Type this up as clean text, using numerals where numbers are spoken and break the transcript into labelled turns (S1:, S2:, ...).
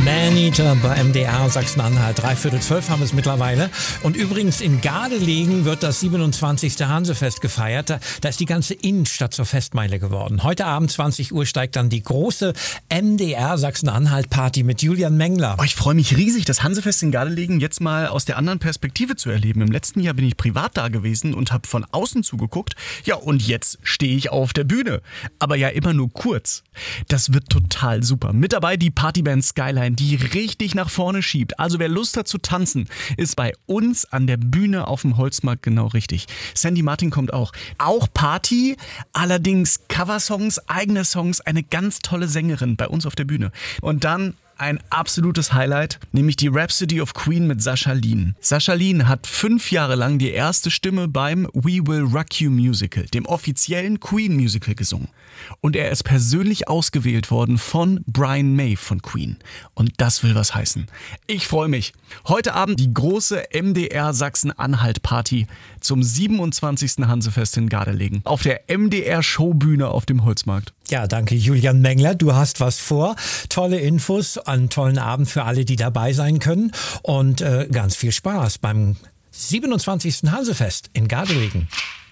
S1: Maneater bei MDR Sachsen-Anhalt. 11:45 haben wir es mittlerweile. Und übrigens in Gardelegen wird das 27. Hansefest gefeiert. Da ist die ganze Innenstadt zur Festmeile geworden. Heute Abend 20 Uhr steigt dann die große MDR Sachsen-Anhalt-Party mit Julian Mengler.
S2: Oh, ich freue mich riesig, das Hansefest in Gardelegen jetzt mal aus der anderen Perspektive zu erleben. Im letzten Jahr bin ich privat da gewesen und habe von außen zugeguckt. Ja, und jetzt stehe ich auf der Bühne. Aber ja immer nur kurz. Das wird total super. Mit dabei die Partyband Skyline, die richtig nach vorne schiebt. Also wer Lust hat zu tanzen, ist bei uns an der Bühne auf dem Holzmarkt genau richtig. Sandy Martin kommt auch. Auch Party, allerdings Coversongs, eigene Songs, eine ganz tolle Sängerin bei uns auf der Bühne. Und dann ein absolutes Highlight, nämlich die Rhapsody of Queen mit Sascha Lien. Sascha Lien hat 5 Jahre lang die erste Stimme beim We Will Rock You Musical, dem offiziellen Queen-Musical, gesungen. Und er ist persönlich ausgewählt worden von Brian May von Queen. Und das will was heißen. Ich freue mich. Heute Abend die große MDR Sachsen-Anhalt-Party zum 27. Hansefest in Gardelegen auf der MDR-Showbühne auf dem Holzmarkt.
S1: Ja, danke Julian Mengler. Du hast was vor. Tolle Infos, einen tollen Abend für alle, die dabei sein können. Und ganz viel Spaß beim 27. Hansefest in Gardelegen.